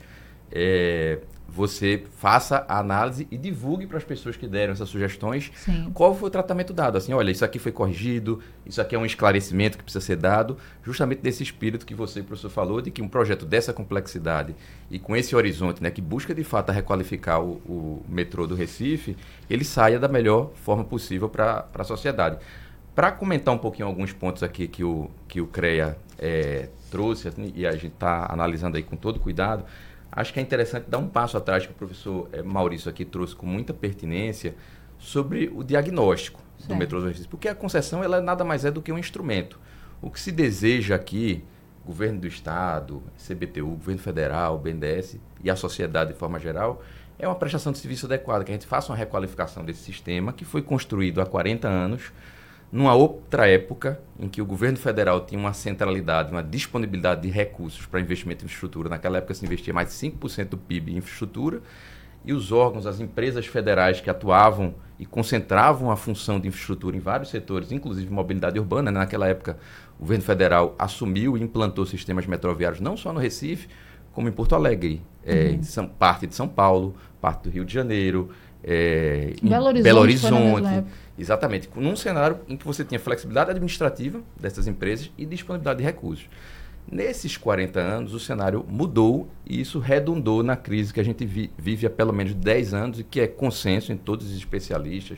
você faça a análise e divulgue para as pessoas que deram essas sugestões qual foi o tratamento dado. Assim, olha, isso aqui foi corrigido, isso aqui é um esclarecimento que precisa ser dado, justamente desse espírito que você, professor, falou, de que um projeto dessa complexidade e com esse horizonte, né, que busca de fato requalificar o metrô do Recife, ele saia da melhor forma possível para a sociedade. Para comentar um pouquinho alguns pontos aqui que o CREA trouxe, assim, e a gente está analisando aí com todo cuidado, acho que é interessante dar um passo atrás que o professor Maurício aqui trouxe com muita pertinência sobre o diagnóstico do metrô do Recife, porque a concessão ela nada mais é do que um instrumento. O que se deseja aqui, governo do Estado, CBTU, governo federal, BNDES e a sociedade de forma geral, é uma prestação de serviço adequada, que a gente faça uma requalificação desse sistema que foi construído há 40 anos, numa outra época em que o governo federal tinha uma centralidade, uma disponibilidade de recursos para investimento em infraestrutura. Naquela época se investia mais de 5% do PIB em infraestrutura, e os órgãos, as empresas federais que atuavam e concentravam a função de infraestrutura em vários setores, inclusive mobilidade urbana, né? Naquela época o governo federal assumiu e implantou sistemas metroviários não só no Recife, como em Porto Alegre, parte de São Paulo, parte do Rio de Janeiro, Belo Horizonte. Exatamente, num cenário em que você tinha flexibilidade administrativa dessas empresas e disponibilidade de recursos. Nesses 40 anos, o cenário mudou e isso redundou na crise que a gente vive há pelo menos 10 anos e que é consenso em todos os especialistas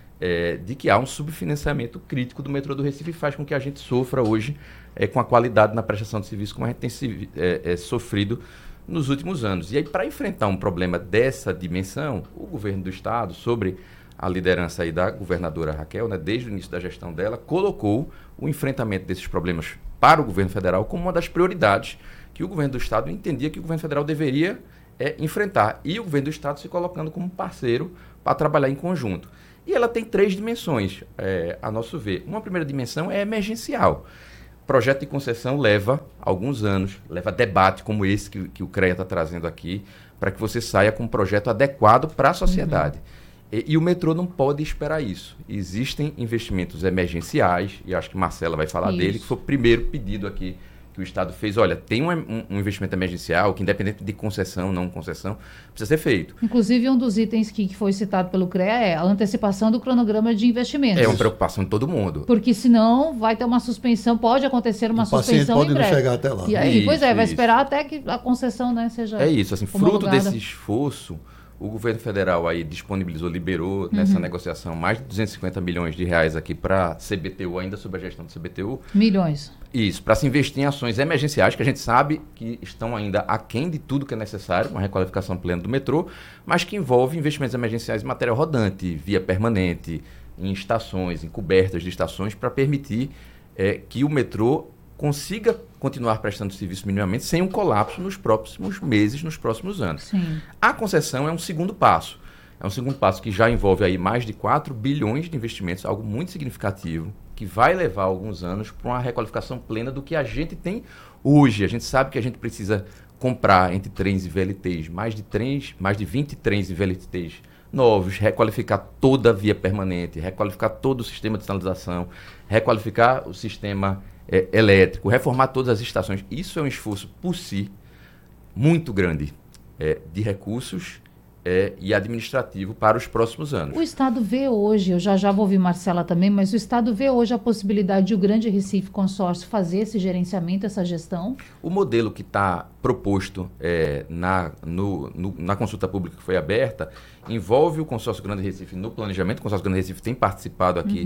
de que há um subfinanciamento crítico do metrô do Recife e faz com que a gente sofra hoje com a qualidade na prestação de serviço como a gente tem sofrido nos últimos anos. E aí, para enfrentar um problema dessa dimensão, o governo do Estado, sobre a liderança aí da governadora Raquel, né, desde o início da gestão dela, colocou o enfrentamento desses problemas para o governo federal como uma das prioridades que o governo do Estado entendia que o governo federal deveria enfrentar. E o governo do Estado se colocando como parceiro para trabalhar em conjunto. E ela tem 3 dimensões, a nosso ver. Uma primeira dimensão é emergencial. Projeto de concessão leva alguns anos, leva debate como esse que o CREA está trazendo aqui, para que você saia com um projeto adequado para a sociedade. E o metrô não pode esperar isso. Existem investimentos emergenciais, e acho que Marcela vai falar dele, que foi o primeiro pedido aqui que o Estado fez. Olha, tem um investimento emergencial que, independente de concessão, não concessão, precisa ser feito. Inclusive, um dos itens que foi citado pelo CREA é a antecipação do cronograma de investimentos. É uma preocupação de todo mundo. Porque senão vai ter uma suspensão, pode acontecer uma suspensão pode em breve. Não chegar até lá. E aí, vai esperar até que a concessão, né, seja É isso, assim, fruto desse esforço, o governo federal aí disponibilizou, liberou nessa negociação mais de 250 milhões de reais aqui para CBTU, ainda sob a gestão do CBTU. Milhões. Isso, para se investir em ações emergenciais, que a gente sabe que estão ainda aquém de tudo que é necessário, uma requalificação plena do metrô, mas que envolve investimentos emergenciais em material rodante, via permanente, em estações, em cobertas de estações, para permitir que o metrô consiga continuar prestando serviço minimamente sem um colapso nos próximos meses, nos próximos anos. Sim. A concessão é um segundo passo. É um segundo passo que já envolve aí mais de 4 bilhões de investimentos, algo muito significativo, que vai levar alguns anos para uma requalificação plena do que a gente tem hoje. A gente sabe que a gente precisa comprar entre trens e VLTs, mais de 20 trens e VLTs novos, requalificar toda a via permanente, requalificar todo o sistema de sinalização, requalificar o sistema elétrico, reformar todas as estações. Isso é um esforço por si muito grande de recursos e administrativo para os próximos anos. O Estado vê hoje, eu já vou ouvir Marcela também, mas o Estado vê hoje a possibilidade de o Grande Recife Consórcio fazer esse gerenciamento, essa gestão? O modelo que está proposto na consulta pública que foi aberta envolve o Consórcio Grande Recife no planejamento. O Consórcio Grande Recife tem participado aqui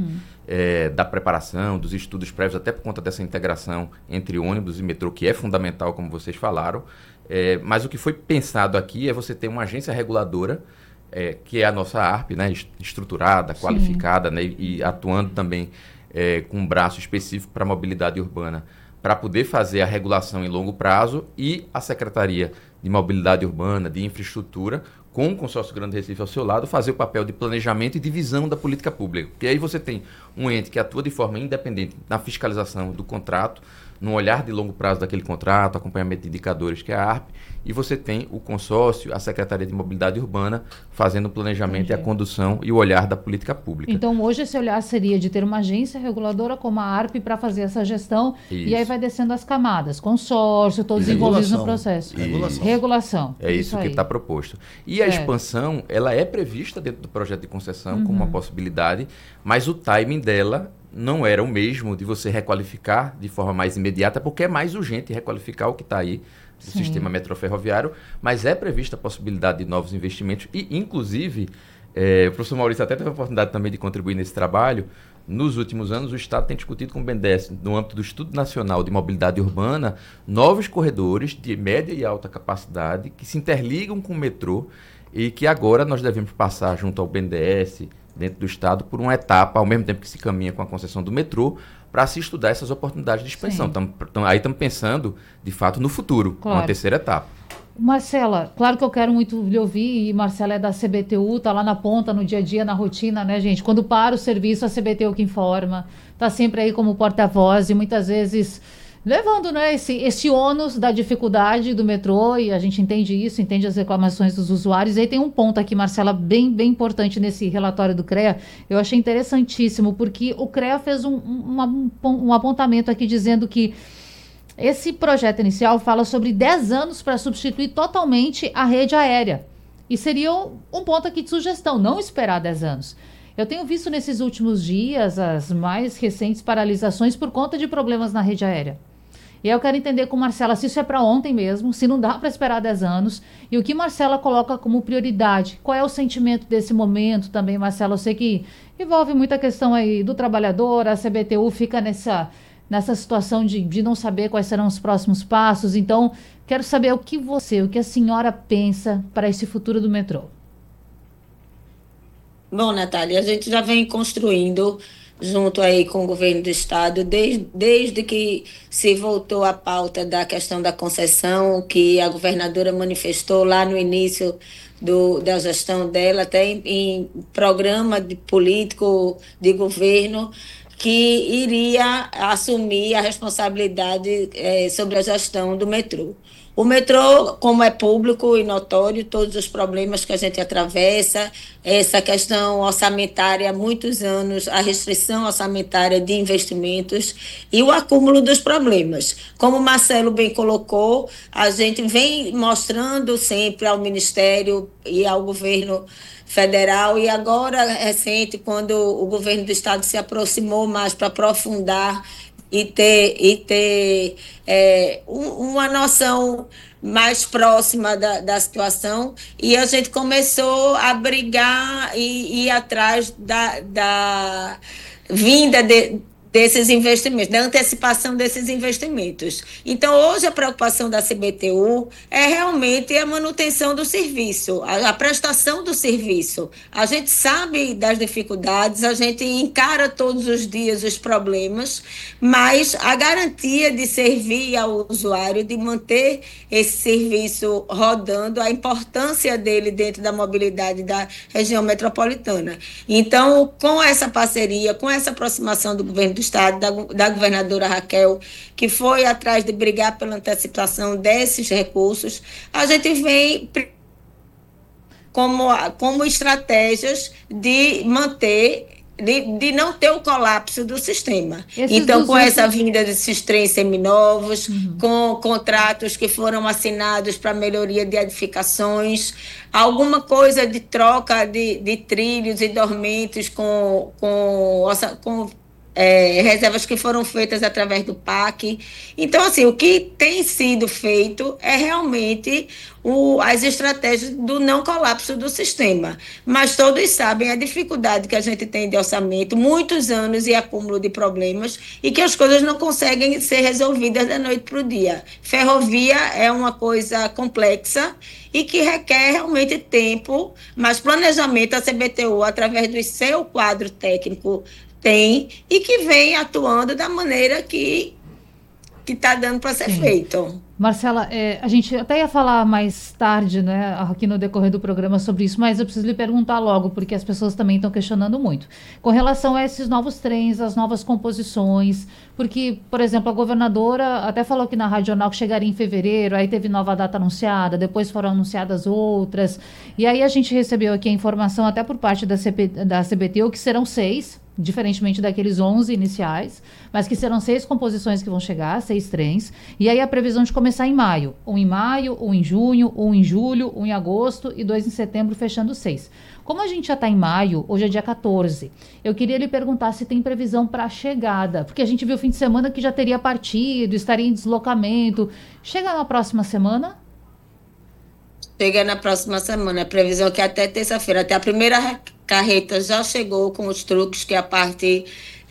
da preparação, dos estudos prévios, até por conta dessa integração entre ônibus e metrô, que é fundamental, como vocês falaram. Mas o que foi pensado aqui é você ter uma agência reguladora, que é a nossa ARP, né, estruturada, qualificada, né, e atuando também com um braço específico para a mobilidade urbana, para poder fazer a regulação em longo prazo, e a Secretaria de Mobilidade Urbana, de Infraestrutura, com o Consórcio Grande Recife ao seu lado, fazer o papel de planejamento e de visão da política pública. Porque aí você tem um ente que atua de forma independente na fiscalização do contrato, no olhar de longo prazo daquele contrato, acompanhamento de indicadores, que é a ARP, e você tem o consórcio, a Secretaria de Mobilidade Urbana, fazendo o planejamento e a condução e o olhar da política pública. Então, hoje esse olhar seria de ter uma agência reguladora como a ARP para fazer essa gestão. Isso. E aí vai descendo as camadas, consórcio, todos envolvidos no processo. Regulação. É isso que está proposto. E a expansão, ela é prevista dentro do projeto de concessão como uma possibilidade, mas o timing dela não era o mesmo de você requalificar de forma mais imediata, porque é mais urgente requalificar o que está aí do sistema metroferroviário, mas é prevista a possibilidade de novos investimentos e, inclusive, o professor Maurício até teve a oportunidade também de contribuir nesse trabalho. Nos últimos anos, o Estado tem discutido com o BNDES, no âmbito do Estudo Nacional de Mobilidade Urbana, novos corredores de média e alta capacidade que se interligam com o metrô e que agora nós devemos passar junto ao BNDES, dentro do Estado, por uma etapa, ao mesmo tempo que se caminha com a concessão do metrô, para se estudar essas oportunidades de expansão. Aí estamos pensando, de fato, no futuro, uma terceira etapa. Marcela, claro que eu quero muito lhe ouvir, e Marcela é da CBTU, está lá na ponta, no dia a dia, na rotina, né, gente? Quando para o serviço, a CBTU que informa, está sempre aí como porta-voz e muitas vezes levando, né, esse ônus da dificuldade do metrô, e a gente entende isso, entende as reclamações dos usuários. E aí tem um ponto aqui, Marcela, bem importante nesse relatório do CREA, eu achei interessantíssimo, porque o CREA fez um apontamento aqui dizendo que esse projeto inicial fala sobre 10 anos para substituir totalmente a rede aérea. E seria um ponto aqui de sugestão, não esperar 10 anos. Eu tenho visto nesses últimos dias as mais recentes paralisações por conta de problemas na rede aérea. E aí eu quero entender com Marcela se isso é para ontem mesmo, se não dá para esperar 10 anos, e o que Marcela coloca como prioridade. Qual é o sentimento desse momento também, Marcela? Eu sei que envolve muita questão aí do trabalhador, a CBTU fica nessa situação de não saber quais serão os próximos passos. Então, quero saber o que a senhora pensa para esse futuro do metrô. Bom, Natália, a gente já vem construindo junto aí com o governo do estado, desde que se voltou à pauta da questão da concessão, que a governadora manifestou lá no início da gestão dela, até em programa político de governo, que iria assumir a responsabilidade sobre a gestão do metrô. O metrô, como é público e notório, todos os problemas que a gente atravessa, essa questão orçamentária há muitos anos, a restrição orçamentária de investimentos e o acúmulo dos problemas. Como o Marcelo bem colocou, a gente vem mostrando sempre ao Ministério e ao governo federal, e agora, recente, quando o governo do estado se aproximou mais para aprofundar e ter uma noção mais próxima da situação, e a gente começou a brigar e ir atrás da vinda desses investimentos, da antecipação desses investimentos. Então, hoje a preocupação da CBTU é realmente a manutenção do serviço, a prestação do serviço. A gente sabe das dificuldades, a gente encara todos os dias os problemas, mas a garantia de servir ao usuário, de manter esse serviço rodando, a importância dele dentro da mobilidade da região metropolitana. Então, com essa parceria, com essa aproximação do governo do estado, da governadora Raquel, que foi atrás de brigar pela antecipação desses recursos, a gente vem como estratégias de manter, de não ter o colapso do sistema. Então, com essa vinda desses trens seminovos, com contratos que foram assinados para melhoria de edificações, alguma coisa de troca de trilhos e dormentes com reservas que foram feitas através do PAC. Então, assim, o que tem sido feito é realmente as estratégias do não colapso do sistema. Mas todos sabem a dificuldade que a gente tem de orçamento, muitos anos e acúmulo de problemas, e que as coisas não conseguem ser resolvidas da noite para o dia. Ferrovia é uma coisa complexa e que requer realmente tempo, mas planejamento a CBTU, através do seu quadro técnico, tem, e que vem atuando da maneira que está dando para ser feito. Marcela, a gente até ia falar mais tarde, né, aqui no decorrer do programa sobre isso, mas eu preciso lhe perguntar logo, porque as pessoas também estão questionando muito. Com relação a esses novos trens, as novas composições, porque, por exemplo, a governadora até falou aqui na Rádio Jornal que chegaria em fevereiro, aí teve nova data anunciada, depois foram anunciadas outras, e aí a gente recebeu aqui a informação até por parte da CBTU que serão 6, diferentemente daqueles 11 iniciais, mas que serão 6 composições que vão chegar, 6 trens, e aí a previsão de começar em maio, um em maio, um em junho, um em julho, um em agosto e 2 em setembro, fechando 6. Como a gente já está em maio, hoje é dia 14, eu queria lhe perguntar se tem previsão para a chegada, porque a gente viu fim de semana que já teria partido, estaria em deslocamento. Chega na próxima semana? Chega na próxima semana, a previsão é que até terça-feira, até a primeira carreta já chegou com os truques, que é a parte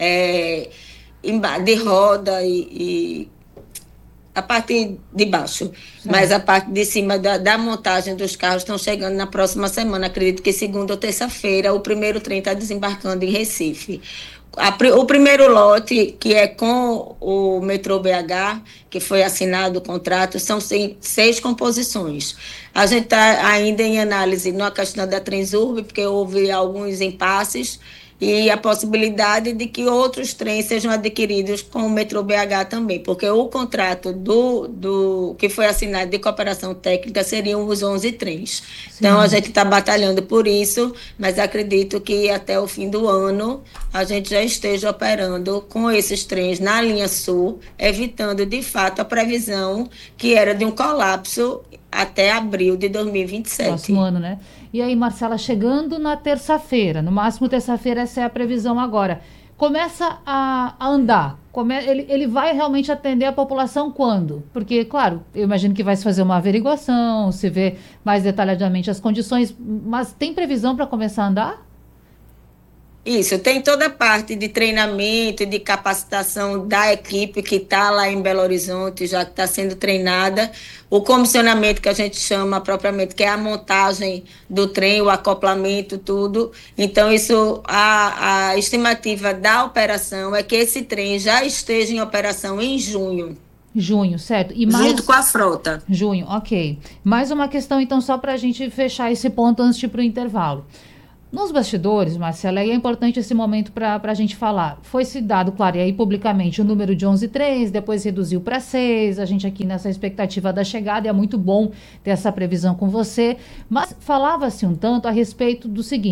de roda e a parte de baixo, mas a parte de cima da montagem dos carros estão chegando na próxima semana. Acredito que segunda ou terça-feira o primeiro trem está desembarcando em Recife. O primeiro lote, que é com o Metrô BH, que foi assinado o contrato, são 6 composições. A gente está ainda em análise na questão da Transurb, porque houve alguns impasses, e a possibilidade de que outros trens sejam adquiridos com o Metrô BH também, porque o contrato que foi assinado de cooperação técnica seriam os 11 trens. Sim. Então, a gente está batalhando por isso, mas acredito que até o fim do ano a gente já esteja operando com esses trens na linha sul, evitando, de fato, a previsão que era de um colapso até abril de 2027. Próximo ano, né? E aí, Marcela, chegando na terça-feira, no máximo terça-feira, essa é a previsão agora. Começa a andar. ele vai realmente atender a população quando? Porque, claro, eu imagino que vai se fazer uma averiguação, se ver mais detalhadamente as condições, mas tem previsão para começar a andar? Isso, tem toda a parte de treinamento e de capacitação da equipe que está lá em Belo Horizonte, já que está sendo treinada. O comissionamento, que a gente chama propriamente, que é a montagem do trem, o acoplamento, tudo. Então, isso, a estimativa da operação é que esse trem já esteja em operação em junho. Junho, certo. E junto com a frota. Junho, ok. Mais uma questão, então, só para a gente fechar esse ponto antes de ir para o intervalo. Nos bastidores, Marcela, e é importante esse momento para a gente falar, foi-se dado, claro, e aí publicamente, o número de 11,3, depois reduziu para 6, a gente aqui nessa expectativa da chegada, e é muito bom ter essa previsão com você, mas falava-se um tanto a respeito do seguinte,